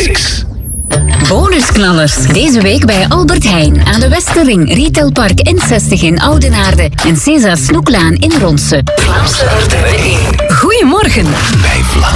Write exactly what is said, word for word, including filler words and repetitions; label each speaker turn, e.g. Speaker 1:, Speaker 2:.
Speaker 1: zes.
Speaker 2: Bonusknallers. Deze week bij Albert Heijn aan de Westerring, Retailpark N zestig in Oudenaarde en César Snoeklaan in Ronse. Vlaamse vertrekking. Goedemorgen.
Speaker 1: Bij Vlaanderen.